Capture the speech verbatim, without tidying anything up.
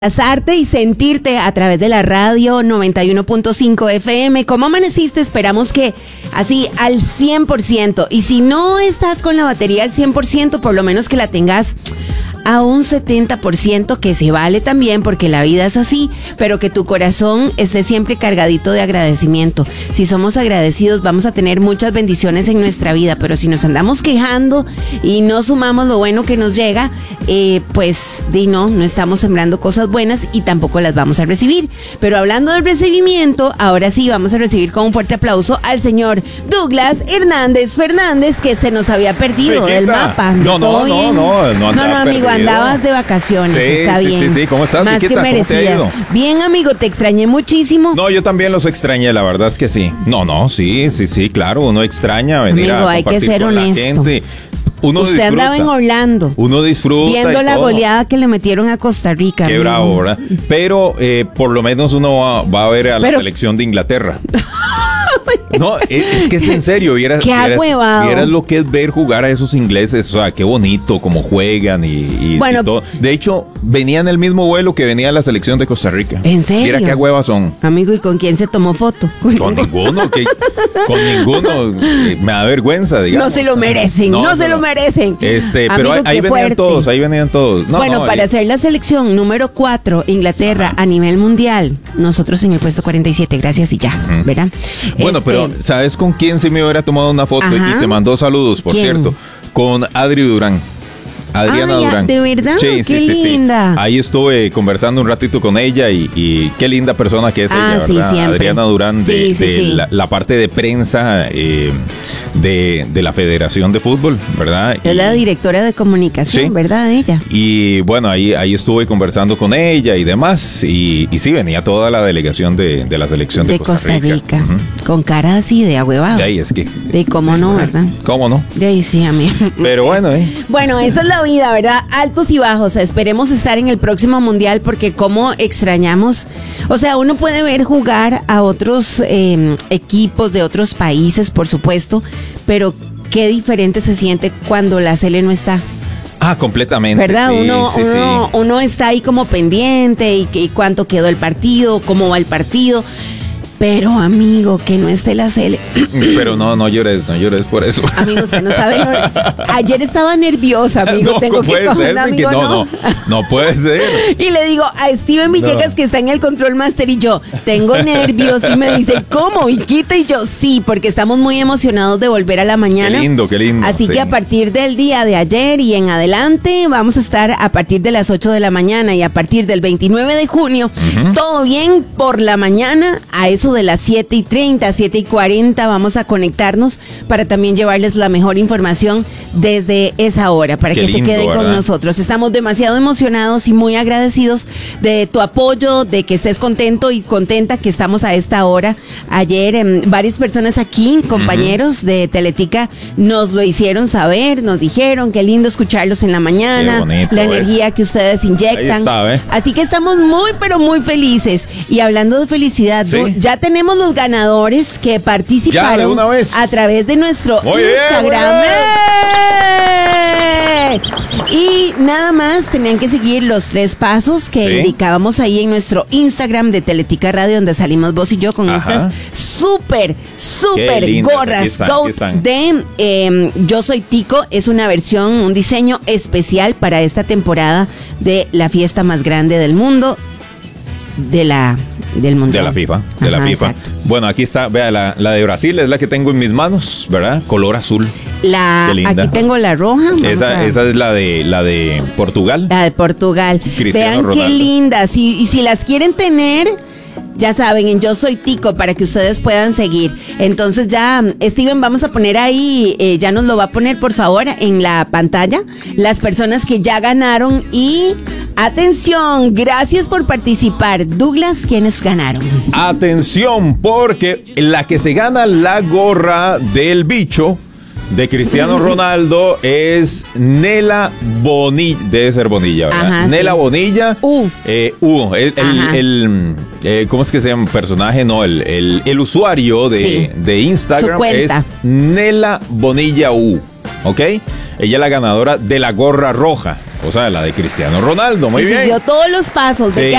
Abrazarte y sentirte a través de la radio noventa y uno punto cinco F M. ¿Cómo amaneciste? Esperamos que así al cien por ciento. Y si no estás con la batería al cien por ciento, por lo menos que la tengas a un setenta por ciento, que se vale también porque la vida es así, pero que tu corazón esté siempre cargadito de agradecimiento. Si somos agradecidos vamos a tener muchas bendiciones en nuestra vida, pero si nos andamos quejando y no sumamos lo bueno que nos llega, eh, pues di no, no estamos sembrando cosas buenas y tampoco las vamos a recibir. Pero hablando del recibimiento, ahora sí vamos a recibir con un fuerte aplauso al señor Douglas Hernández Fernández, que se nos había perdido del mapa. No, no, no, no, no, no, no, amigo, andabas de vacaciones, sí, está sí, bien. Sí, sí, ¿cómo estás? Más que merecidas. Bien, amigo, te extrañé muchísimo. No, yo también los extrañé, la verdad es que sí. No, no, sí, sí, sí, claro, uno extraña venir amigo, a hay que ser con honesto. La gente. Uno Usted disfruta. andaba en Orlando. Uno disfruta. Viendo y la todo. goleada que le metieron a Costa Rica. Qué amigo. bravo, ¿verdad? Pero eh, por lo menos uno va, va a ver a la Pero... selección de Inglaterra. No, es, es que es en serio, vieras, qué vieras, agüevado. vieras lo que es ver jugar a esos ingleses, o sea, qué bonito, cómo juegan y, y, bueno, y todo. De hecho, venía en el mismo vuelo que venía la selección de Costa Rica. ¿En serio? Mira qué huevas son. Amigo, ¿y con quién se tomó foto? Con ninguno, que, con ninguno, eh, me da vergüenza, digamos. No se lo merecen, no, no se lo merecen. Este, amigo, pero ahí, ahí venían fuerte. todos, ahí venían todos. No, bueno, no, para eh, ser la selección número cuatro, Inglaterra, ajá, a nivel mundial, nosotros en el puesto cuarenta y siete, gracias y ya, uh-huh. ¿verdad? Bueno, este... pero ¿sabes con quién se me hubiera tomado una foto? Ajá. Y te mandó saludos, por ¿Quién? Cierto, con Adri Durán. Adriana ah, ya, Durán. ¿De verdad? Sí, qué sí, sí, linda. Sí. Ahí estuve conversando un ratito con ella y, y qué linda persona que es ah, ella, sí, ¿verdad? Siempre. Adriana Durán, de, sí, sí, de sí. La, la parte de prensa eh, de, de la Federación de Fútbol, ¿verdad? Es y, la directora de comunicación, sí. ¿verdad? Ella. Y bueno, ahí, ahí estuve conversando con ella y demás. Y, y sí, venía toda la delegación de, de la selección de, de Costa Rica. Costa Rica. Uh-huh. Con cara así de ahuevados. De ahí es que. De cómo no, ¿verdad? ¿Cómo no? De ahí sí, amigo. Pero bueno, ¿eh? Bueno, esa es la vida, ¿verdad? Altos y bajos. Esperemos estar en el próximo mundial porque como extrañamos. O sea, uno puede ver jugar a otros eh, equipos de otros países, por supuesto, pero qué diferente se siente cuando la Sele no está. Ah, completamente. ¿Verdad? Sí, uno, sí, uno, sí. uno está ahí como pendiente y, y cuánto quedó el partido, cómo va el partido. Pero, amigo, que no esté la Sele. Pero no, no llores, no llores por eso. Amigo, usted no sabe. Lo... Ayer estaba nerviosa, amigo. No, Tengo puede que ser, amigo, no, no, no puede ser. Y le digo a Steven Villegas, no, que está en el Control Master, y yo, tengo nervios. Y me dice, ¿cómo? Y quita, y yo, sí, porque estamos muy emocionados de volver a la mañana. Qué lindo, qué lindo. Así sí. que a partir del día de ayer y en adelante, vamos a estar a partir de las ocho de la mañana y a partir del veintinueve de junio, uh-huh. todo bien por la mañana, a eso de las siete y treinta, siete y cuarenta, vamos a conectarnos para también llevarles la mejor información desde esa hora, para Qué que lindo, se queden ¿verdad? con nosotros. Estamos demasiado emocionados y muy agradecidos de tu apoyo, de que estés contento y contenta que estamos a esta hora. Ayer eh, varias personas aquí, compañeros uh-huh. de Teletica, nos lo hicieron saber, nos dijeron qué lindo escucharlos en la mañana, la energía es. que ustedes inyectan. Está, ¿eh? Así que estamos muy, pero muy felices. Y hablando de felicidad, ¿sí? ¿tú? Ya tenemos los ganadores que participaron ya, de una vez. a través de nuestro muy Instagram. Bien, y nada más tenían que seguir los tres pasos que ¿sí? indicábamos ahí en nuestro Instagram de Teletica Radio, donde salimos vos y yo con Ajá. estas súper, súper gorras están, Goat de eh, Yo Soy Tico. Es una versión, un diseño especial para esta temporada de la fiesta más grande del mundo. De la del mundial. De la FIFA, de Ajá, la FIFA. Exacto. Bueno, aquí está, vea, la, la de Brasil es la que tengo en mis manos, ¿verdad? Color azul. La, aquí tengo la roja. Esa, esa es la de la de Portugal. La de Portugal. Cristiano Vean Ronaldo. Qué lindas. Y, y si las quieren tener, ya saben, en Yo Soy Tico, para que ustedes puedan seguir. Entonces ya, Steven, vamos a poner ahí, eh, ya nos lo va a poner, por favor, en la pantalla, las personas que ya ganaron. Y atención, gracias por participar. Douglas, ¿quiénes ganaron? Atención, porque la que se gana la gorra del bicho de Cristiano Ronaldo es Nela Bonilla, debe ser Bonilla, ¿verdad? Ajá, Nela sí. Bonilla, U, eh, U, el, el, el eh, ¿cómo es que se llama? Personaje, no, el, el, el usuario de, sí. de Instagram es Nela Bonilla U, ¿ok? Ella es la ganadora de la gorra roja, o sea, la de Cristiano Ronaldo, muy y bien. Siguió todos los pasos de sí. que